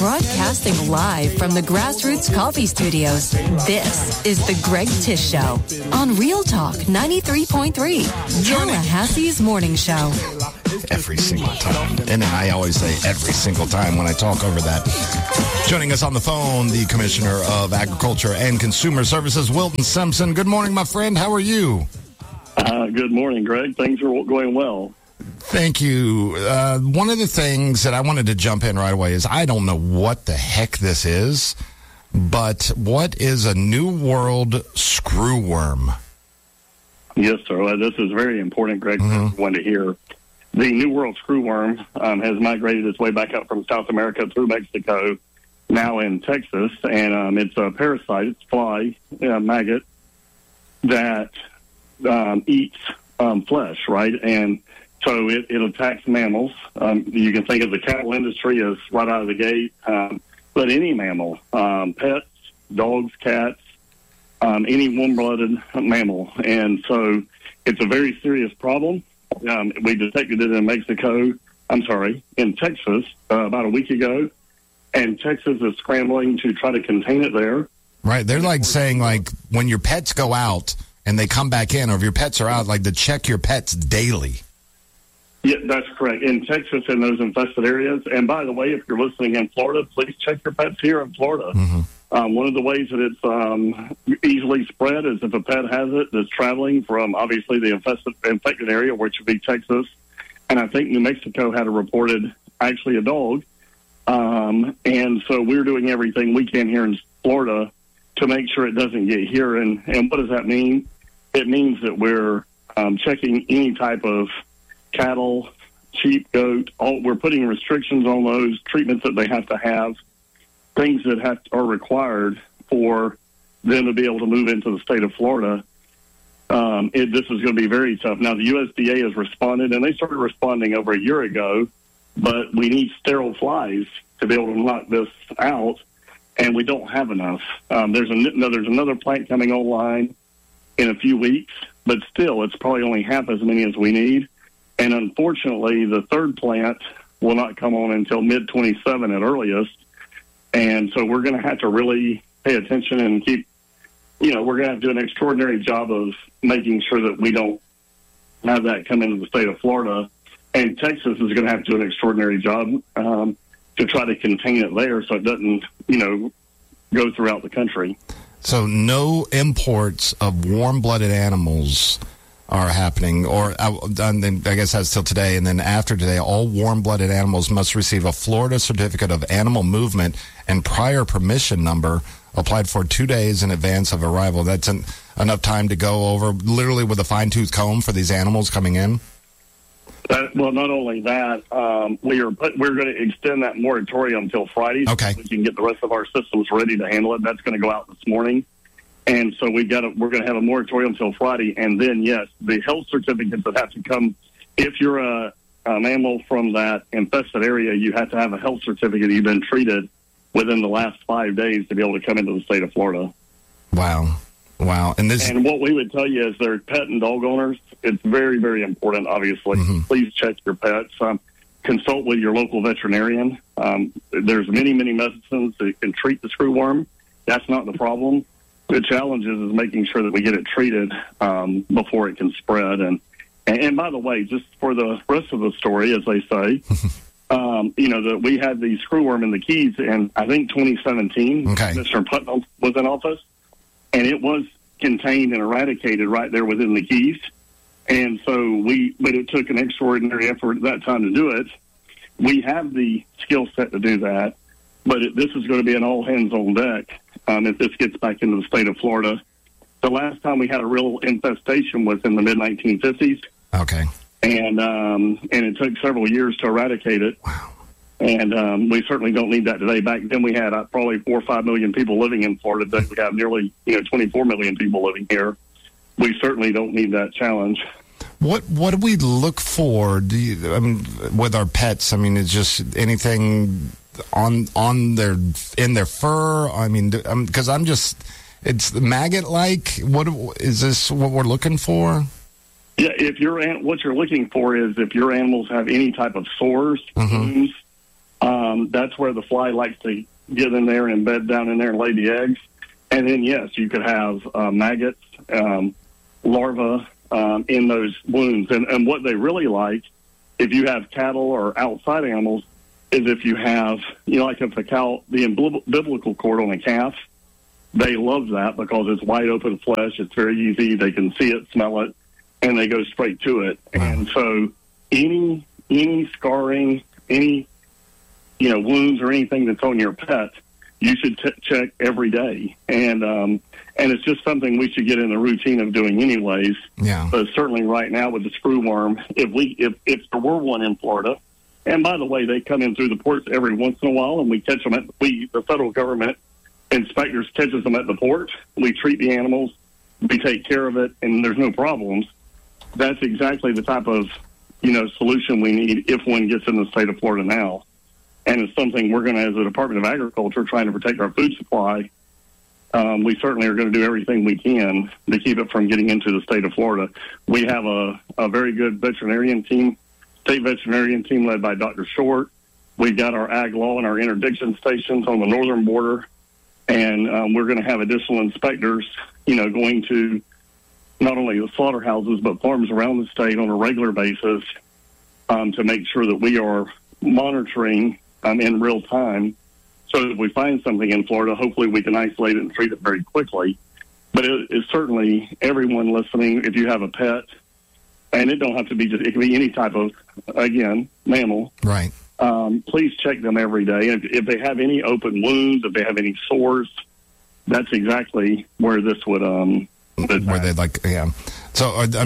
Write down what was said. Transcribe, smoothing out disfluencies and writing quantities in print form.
Broadcasting live from the Grassroots Coffee Studios, this is The Greg Tish Show on Real Talk 93.3, Tallahassee's morning show. Every single time. And I always say every single time when I talk over that. Joining us on the phone, the Commissioner of Agriculture and Consumer Services, Wilton Simpson. Good morning, my friend. How are you? Good morning, Greg. Things are going well. Thank you. One of the things that I wanted to jump in right away is I don't know what the heck this is, but what is a New World screwworm? Yes, sir. Well, this is very important, Greg, for everyone to hear. The New World screwworm has migrated its way back up from South America through Mexico, now in Texas, and it's a parasite, it's a fly, maggot, that eats flesh, right? And so it attacks mammals. You can think of the cattle industry as right out of the gate, but any mammal, pets, dogs, cats, any warm-blooded mammal. And so it's a very serious problem. We detected it in Texas about a week ago, and Texas is scrambling to try to contain it there. Right. They're like saying, like, when your pets go out and they come back in, or if your pets are out, like to check your pets daily. Yeah, that's correct. In Texas, in those infested areas. And by the way, if you're listening in Florida, please check your pets here in Florida. One of the ways that it's easily spread is if a pet has it that's traveling from, obviously, the infected area, which would be Texas. And I think New Mexico had reported, actually, a dog. And so we're doing everything we can here in Florida to make sure it doesn't get here. And what does that mean? It means that we're checking any type of cattle, sheep, goat. We're putting restrictions on those treatments that they have to have, things that are required for them to be able to move into the state of Florida. This is going to be very tough. Now, the USDA has responded, and they started responding over a year ago, but we need sterile flies to be able to knock this out, and we don't have enough. There's another plant coming online in a few weeks, but still, it's probably only half as many as we need. And unfortunately, the third plant will not come on until mid-27 at earliest. And so we're going to have to really pay attention and we're going to have to do an extraordinary job of making sure that we don't have that come into the state of Florida. And Texas is going to have to do an extraordinary job to try to contain it there so it doesn't, go throughout the country. So no imports of warm-blooded animals are happening, or I guess that's till today, and then after today, all warm-blooded animals must receive a Florida Certificate of Animal Movement and prior permission number applied for 2 days in advance of arrival. That's enough time to go over, literally with a fine-tooth comb for these animals coming in? Well, not only that, we're going to extend that moratorium until Friday, so we can get the rest of our systems ready to handle it. That's going to go out this morning. And so we're going to have a moratorium until Friday. And then, yes, the health certificates that have to come, if you're an animal from that infested area, you have to have a health certificate you've been treated within the last 5 days to be able to come into the state of Florida. Wow. And what we would tell you is they're pet and dog owners. It's very, very important, obviously. Please check your pets. Consult with your local veterinarian. There's many, many medicines that can treat the screwworm. That's not the problem. The challenge is making sure that we get it treated before it can spread. And by the way, just for the rest of the story, as they say, that we had the screwworm in the Keys in, I think, 2017. Mr. Putnam was in office, and it was contained and eradicated right there within the Keys. And so but it took an extraordinary effort at that time to do it. We have the skill set to do that, but this is going to be an all hands on deck. If this gets back into the state of Florida. The last time we had a real infestation was in the mid-1950s. Okay. And it took several years to eradicate it. Wow. And we certainly don't need that today. Back then we had probably 4 or 5 million people living in Florida. Today we have nearly 24 million people living here. We certainly don't need that challenge. What do we look for? With our pets? It's just anything in their fur. Because it's maggot-like. What is this? What we're looking for? Yeah, what you're looking for is if your animals have any type of sores, wounds, That's where the fly likes to get in there and bed down in there and lay the eggs. And then, yes, you could have maggots, larvae in those wounds. And what they really like, if you have cattle or outside animals, is if you have, like if the cow, the umbilical cord on a calf, they love that because it's wide open flesh. It's very easy. They can see it, smell it, and they go straight to it. Wow. And so any scarring, any wounds or anything that's on your pet, you should check every day. And it's just something we should get in the routine of doing anyways. Yeah. But certainly right now with the screwworm, if there were one in Florida, and by the way, they come in through the ports every once in a while, and we catch them the federal government inspectors catches them at the port. We treat the animals, we take care of it, and there's no problems. That's exactly the type of solution we need if one gets in the state of Florida now. And it's something we're going to, as the Department of Agriculture, trying to protect our food supply, we certainly are going to do everything we can to keep it from getting into the state of Florida. We have a very good veterinarian team, state veterinarian team led by Dr. Short. We've got our ag law and our interdiction stations on the northern border, and we're going to have additional inspectors, going to not only the slaughterhouses but farms around the state on a regular basis to make sure that we are monitoring in real time, so that if we find something in Florida, hopefully we can isolate it and treat it very quickly. But it's certainly everyone listening, if you have a pet, and it don't have to be it can be any type of, again, mammal. Right. Please check them every day. If they have any open wounds, if they have any sores, that's exactly where this would... where they'd like, yeah. So,